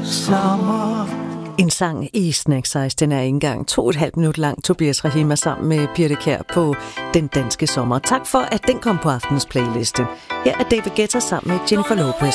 sommer. En sang i Snack Size, den er ikke engang 2,5 minutter lang. Tobias Rahima sammen med Birte Kjær på Den Danske Sommer. Tak for, at den kom på aftens playliste. Her er David Guetta sammen med Jennifer Lopez.